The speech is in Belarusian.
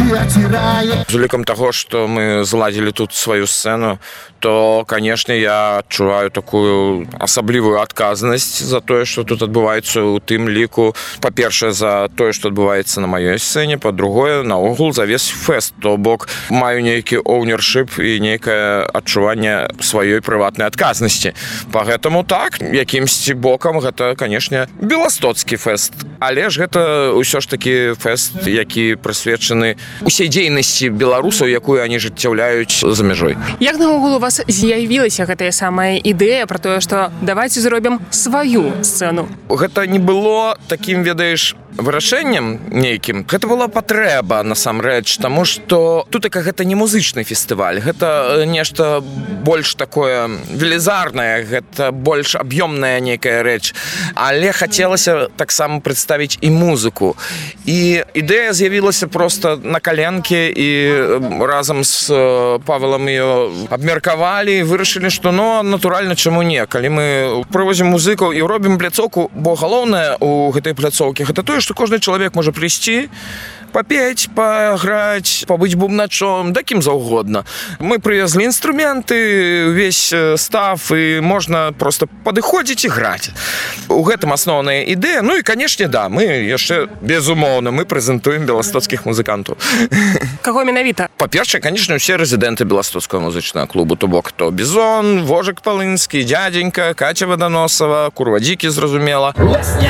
З улікам таго, што мы зладзілі тут сваю сцэну, то, канешне, я адчуваю такую асаблівую адказнасць за тое, што тут адбываецца, у тым ліку, па-першае, за тое, што адбываецца на маёй сцэне, па-другое, наогул за весь фэст, то бок маю нейкі оўнершып і нейкае адчуванне сваёй прыватнай адказнасці. Па гэтаму так, якімсьці бокам гэта, канешне, беластоцкі фэст, але ж гэта ўсё ж такі фэст, які прысвечаны усей дзейнасці беларусаў, якую они жыццяўляюць за мяжой. Як наогул у вас з'явілася гэтая самая ідэя пра тое, што давайце зробім сваю сцэну? Гэта не было такім, ведаеш, вырашэннем нейкім. Гэта была патрэба, насамрэч, таму што тутака гэта не музычны фестываль, гэта нешта больш такое велізарнае, гэта больш аб'ёмная нейкая рэч, але хацелася таксама прадставіць і музыку. І ідэя з'явілася проста на каленке, і разам з Павелам ее абмеркавалі і вырашылі, што натуральна, чаму не. Калі мы прывозім музыкаў і робім пляцоўку, бо галоўнае у гэтай пляцоўкі гэта тое, што кожны чалавек можа прыйсці, папець, паграць, пабыць бубначом, да кім заўгодна. Мы прывезлі інструменты, увесь став, і можна проста падыходзіць і граць. У гэтым асноўная ідэя. Ну і, канешне, да, мы яшчэ, безумоўна, мы прэзентуем беластоцкіх музыкантаў. Каго менавіта? Па-першае, канешне, усе рэзідэнты беластоцкага музычнага клубу, то бок то Бізон, Вожык Палынскі, Дядзенька, Каця Ваданосава, Курвадзікі, зразумела.